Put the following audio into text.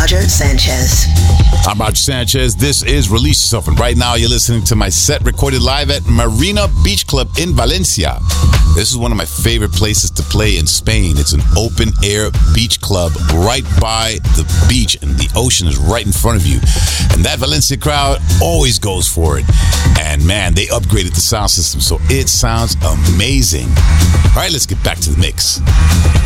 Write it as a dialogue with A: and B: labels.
A: Roger Sanchez.
B: I'm Roger Sanchez. This is Release Yourself. And right now you're listening to my set recorded live at Marina Beach Club in Valencia. This is one of my favorite places to play in Spain. It's an open air beach club right by the beach, and the ocean is right in front of you. And that Valencia crowd always goes for it. And man, they upgraded the sound system, so it sounds amazing. All right, let's get back to the mix.